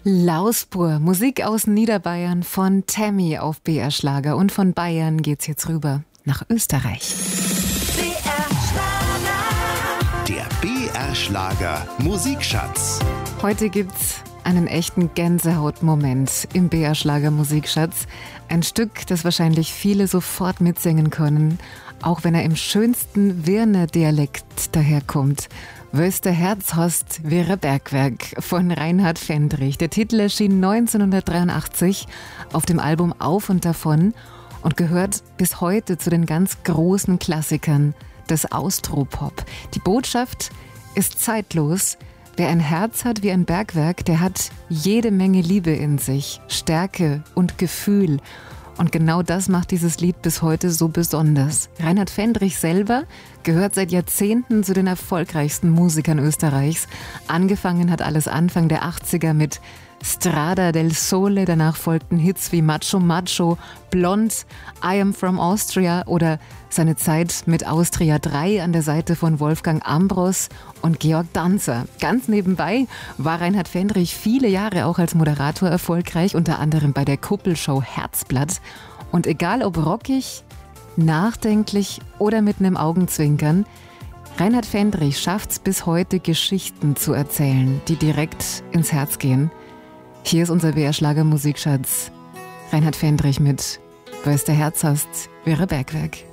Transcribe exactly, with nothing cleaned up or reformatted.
Lauspur, Musik aus Niederbayern von Tammy auf B R Schlager. Und von Bayern geht's jetzt rüber nach Österreich. B R Schlager. Der B R Schlager Musikschatz. Heute gibt's einen echten Gänsehautmoment im B R Schlager Musikschatz. Ein Stück, das wahrscheinlich viele sofort mitsingen können, auch wenn er im schönsten Wiener Dialekt daherkommt. Wöster Herz hast wäre Bergwerk von Reinhard Fendrich. Der Titel erschien neunzehnhundertdreiundachtzig auf dem Album Auf und Davon und gehört bis heute zu den ganz großen Klassikern des Austropop. Die Botschaft ist zeitlos. Wer ein Herz hat wie ein Bergwerk, der hat jede Menge Liebe in sich, Stärke und Gefühl. Und genau das macht dieses Lied bis heute so besonders. Reinhard Fendrich selber gehört seit Jahrzehnten zu den erfolgreichsten Musikern Österreichs. Angefangen hat alles Anfang der achtziger mit Strada del Sole, danach folgten Hits wie Macho Macho, Blond, I Am From Austria oder seine Zeit mit Austria drei an der Seite von Wolfgang Ambros und Georg Danzer. Ganz nebenbei war Reinhard Fendrich viele Jahre auch als Moderator erfolgreich, unter anderem bei der Kuppelshow Herzblatt. Und egal ob rockig, nachdenklich oder mit einem Augenzwinkern, Reinhard Fendrich schafft es bis heute, Geschichten zu erzählen, die direkt ins Herz gehen. Hier ist unser B R Schlager Musikschatz. Reinhard Fendrich mit Wöster Herz hast wäre Bergwerk.